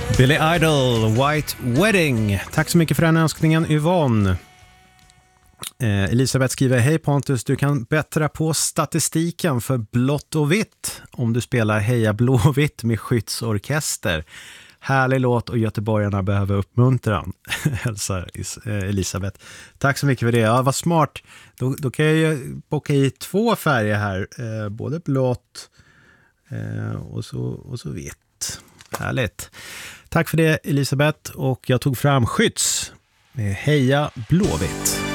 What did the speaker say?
Billy Idol, White Wedding. Tack så mycket för den önskningen, Yvonne. Elisabeth skriver: Hej Pontus, du kan bättra på statistiken för blått och vitt om du spelar Heja Blåvitt med skyddsorkester. Härlig låt och göteborgarna behöver uppmuntran. Hälsar Elisabeth. Tack så mycket för det. Ja, vad smart. Då kan jag ju bocka i 2 färger här. Både blått och så vitt. Härligt. Tack för det Elisabeth. Och jag tog fram Skydds med Heja Blåvitt.